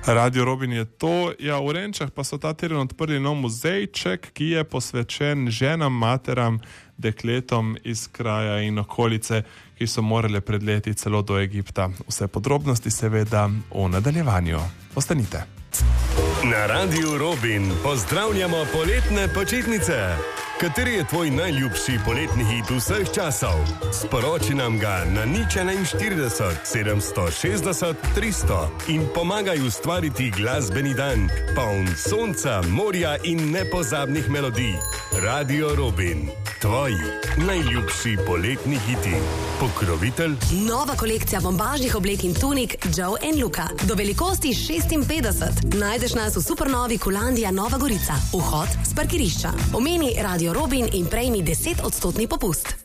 Radio Robin je to. Ja, v Renčah pa so ta teden odprli nov muzejček, ki je posvečen ženam, materam, dekletom iz kraja in okolice, ki so morale pred leti celo do Egipta. Vse podrobnosti seveda v nadaljevanju. Ostanite. Na Radiu Robin pozdravljamo poletne počitnice. Kateri je tvoj najljubši poletni hit vseh časov? Sporoči nam ga na 041 760 300 in pomagaj ustvariti glasbeni dan, poln sonca, morja in nepozabnih melodij. Radio Robin, tvoji najljubši poletni hiti. Pokrovitelj. Nova kolekcija bombažnih oblek in tunik Joe & Luka. Do velikosti 56. Najdeš nas v supernovi Kulandija Nova Gorica. Vhod s parkirišča. Omeni Radio Robin in prejmi 10% popust.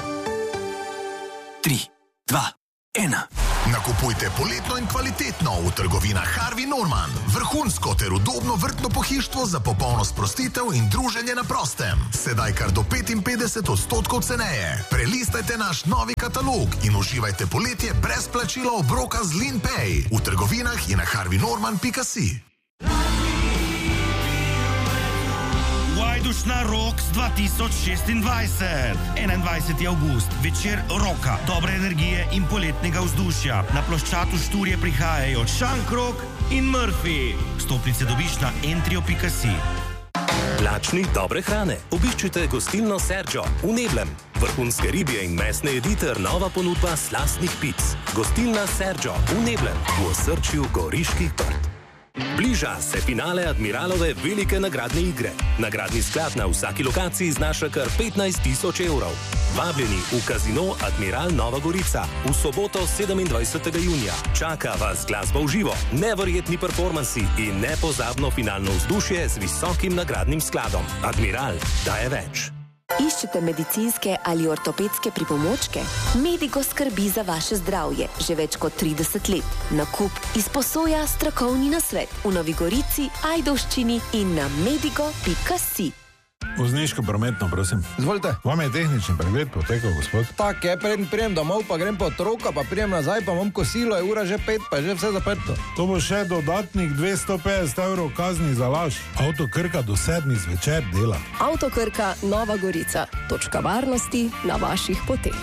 3, 2, 1. Nakupujte poletno in kvalitetno v trgovinah Harvey Norman. Vrhunsko ter udobno vrtno pohištvo za popolno sprostitev in druženje na prostem. Sedaj kar do 55% ceneje. Prelistajte naš novi katalog in uživajte poletje brez plačila obroka z LeanPay v trgovinah in na harveynorman.si. Vajdušna Rocks 2026. 21. avgust, večer roka, dobre energije in poletnega vzdušja. Na ploščadu Šturje prihajajo Šankrok in Murphy. Stopnice dobiš na entrio.si. Lačni dobre hrane. Obiščite gostilno Sergio v Neblem. Vrhunske ribje in mesne jedi ter nova ponudba slastnih pic. Gostilna Sergio v Neblem, v osrčju Goriških Brd. Bliža se finale Admiralove velike nagradne igre. Nagradni sklad na vsaki lokaciji znaša kar 15.000 evrov. Vabljeni v Kazino Admiral Nova Gorica v soboto 27. junija. Čaka vas glasba v živo, neverjetni performansi in nepozabno finalno vzdušje z visokim nagradnim skladom. Admiral daje več. Iščete medicinske ali ortopedske pripomočke? Medigo skrbi za vaše zdravje že več kot 30 let. Nakup, izposoja, strokovni nasvet v Novi Gorici, Ajdovščini in na medigo.si. Vozniško prometno, prosim. Izvolite. Vam je tehnični pregled potekal, gospod? Tak je, prijem domov, pa grem po otroka, pa prijem nazaj, pa imam kosilo, je ura že 5, pa je že vse zaprto. To bo še dodatnih 250 evrov kazni za laž. Avto Krka do 7 zvečer dela. Avto Krka Nova Gorica. Točka varnosti na vaših poteh.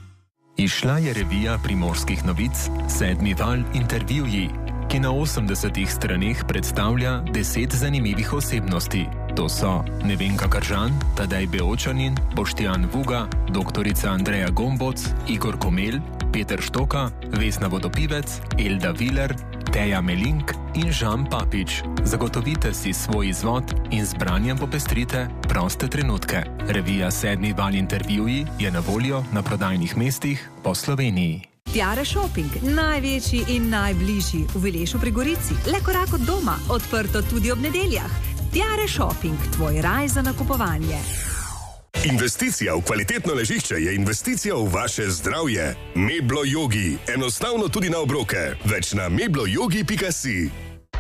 Izšla je revija Primorskih novic 7. val intervjuji, ki na 80 straneh predstavlja 10 zanimivih osebnosti. To so Nevenka Kržan, Tadej Beočanin, Boštjan Vuga, doktorica Andreja Gomboc, Igor Komel, Peter Štoka, Vesna Vodopivec, Elda Viler, Teja Melink in Žan Papič. Zagotovite si svoj izvod in z branjem popestrite proste trenutke. Revija 7. val intervjuji je na voljo na prodajnih mestih po Sloveniji. Tiare Shopping, največji in najbližji v Vilešu pri Gorici. Le korak od doma, odprto tudi ob nedeljah. Tiare Shopping, tvoj raj za nakupovanje. Investicija v kvalitetno ležišče je investicija v vaše zdravje. Meblo Yogi, enostavno tudi na obroke. Več na mebloyogi.si.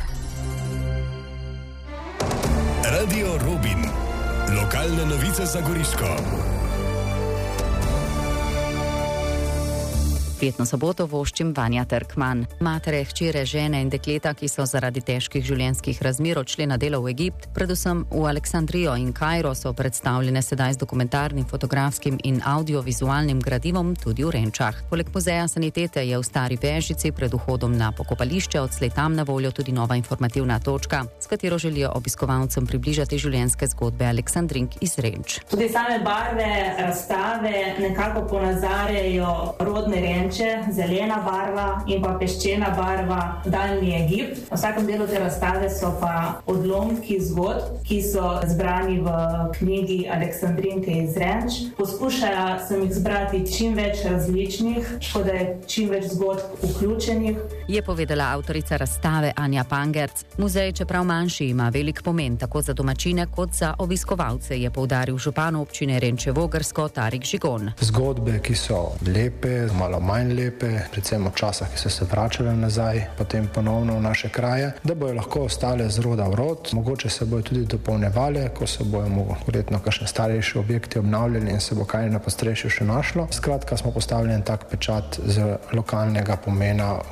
Radio Robin, lokalne novice za Goriško. Prijetno soboto voščim Vanja Trkman. Matere, hčere, žene in dekleta, ki so zaradi težkih življenjskih razmer odšli na delo v Egipt, predvsem v Aleksandrijo in Kairo, so predstavljene sedaj z dokumentarnim, fotografskim in audiovizualnim gradivom tudi v Renčah. Poleg muzeja sanitete je v Stari Vežici pred vhodom na pokopališče odslej tam na voljo tudi nova informativna točka, s katero želijo obiskovalcem približati življenjske zgodbe Aleksandrink iz Renč. Tudi same barve razstave nekako ponazarjajo rodne Renče, zelena barva in pa peščena barva daljni Egipt. V vsakem delu te razstave so pa odlomki zgodb, ki so zbrani v knjigi Aleksandrinke iz Renč. Poskušala sem jih zbrati čim več različnih, tako da je čim več zgodb vključenih. Je povedala avtorica razstave Anja Pangerc. Muzej, čeprav manjši, ima velik pomen tako za domačine kot za obiskovalce, je poudaril župan občine Renče Vogrsko Tarik Žigon. Zgodbe, ki so lepe, malo manj lepe, predvsem v časah, ki so se vračale nazaj, potem ponovno v naše kraje, da bojo lahko ostale z roda v rod, mogoče se bojo tudi dopolnjevale, ko se bojo verjetno kakšne starejši objekti obnavljali in se bo kaj na podstrešju še našlo. Skratka, smo postavili en tak pečat z lokalnega pomena v našem kraju.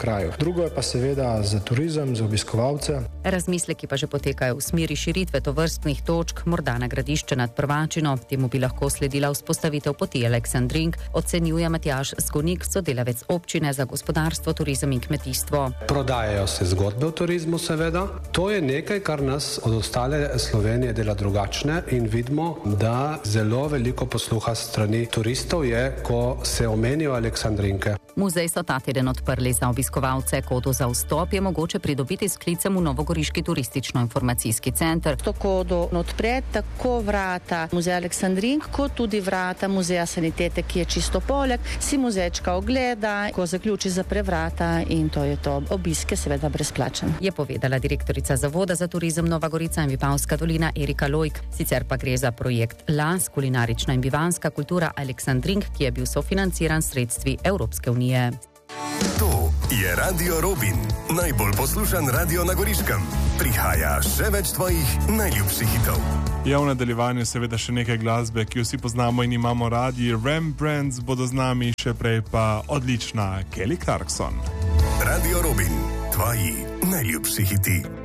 kraju. Drugo je pa seveda za turizem, za obiskovalce. Razmisleki pa že potekajo v smeri širitve tovrstnih točk, morda na Gradišče nad Prvačino. Temu bi lahko sledila vzpostavitev poti Aleksandrink, ocenjuje Matjaž Zgonik, sodelavec občine za gospodarstvo, turizem in kmetijstvo. Prodajajo se zgodbe o turizmu, seveda. To je nekaj, kar nas od ostale Slovenije dela drugačne in vidimo, da zelo veliko posluha strani turistov je, ko se omenijo Aleksandrinke. Muzej so ta teden odprli za obiskovalce. Kodo za vstop je mogoče pridobiti s klicem v Novogoriški turistično-informacijski center. To kodo odpre tako vrata muzeja Aleksandrink, kot tudi vrata muzeja sanitete, ki je čisto poleg. Si muzejčka ogleda, ko zaključi zapre vrata in to je to. Obisk je seveda brezplačen. Je povedala direktorica Zavoda za turizem Nova Gorica in Vipavska dolina Erika Lojk. Sicer pa gre za projekt LAS, kulinarična in bivanska kultura Aleksandrink, ki je bil sofinanciran s sredstvi Evropske unije. To je Radio Robin, najbolj poslušan radio na Goriškem. Prihaja še več tvojih najljubših hitov. Ja, v nadaljevanju seveda še nekaj glasbe, ki jo vsi poznamo in imamo radi. Rembrandts bodo z nami, še prej pa odlična Kelly Clarkson. Radio Robin, tvoji najljubši hiti.